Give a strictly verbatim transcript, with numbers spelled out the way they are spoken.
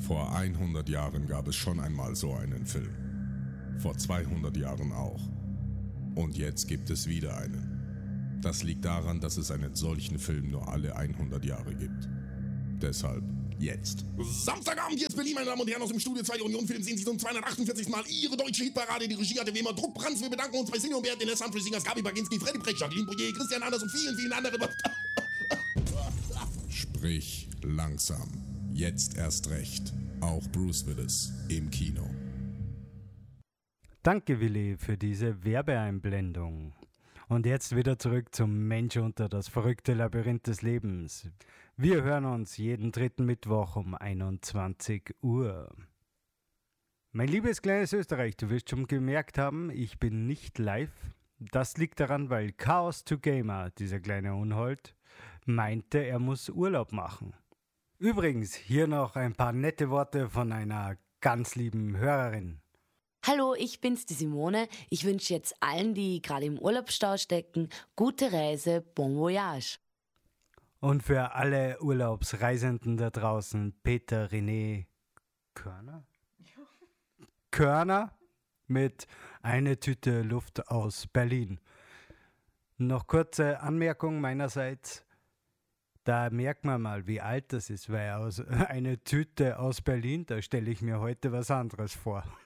Vor hundert Jahren gab es schon einmal so einen Film. Vor zweihundert Jahren auch. Und jetzt gibt es wieder einen. Das liegt daran, dass es einen solchen Film nur alle hundert Jahre gibt. Deshalb jetzt. Samstagabend hier ist Berlin, meine Damen und Herren, aus dem Studio zwei Union Film sehen Sie zum zweihundertachtundvierzigsten Mal Ihre deutsche Hitparade. Die Regie hatte wie immer Druck Brands. Wir bedanken uns bei Sinjo Bert, den Humphrey Singers, Gabi Baginski, Freddy Brech, Jacqueline Boyer, Christian Anders und vielen, vielen anderen. Sprich langsam. Jetzt erst recht. Auch Bruce Willis im Kino. Danke, Willi, für diese Werbeeinblendung. Und jetzt wieder zurück zum Mensch unter das verrückte Labyrinth des Lebens. Wir hören uns jeden dritten Mittwoch um einundzwanzig Uhr. Mein liebes kleines Österreich, du wirst schon gemerkt haben, ich bin nicht live. Das liegt daran, weil Chaos to Gamer, dieser kleine Unhold, meinte, er muss Urlaub machen. Übrigens, hier noch ein paar nette Worte von einer ganz lieben Hörerin. Hallo, ich bin's, die Simone. Ich wünsche jetzt allen, die gerade im Urlaubsstau stecken, gute Reise, bon voyage. Und für alle Urlaubsreisenden da draußen, Peter René Körner? Ja. Körner mit eine Tüte Luft aus Berlin. Noch kurze Anmerkung meinerseits. Da merkt man mal, wie alt das ist, weil aus eine Tüte aus Berlin, da stelle ich mir heute was anderes vor.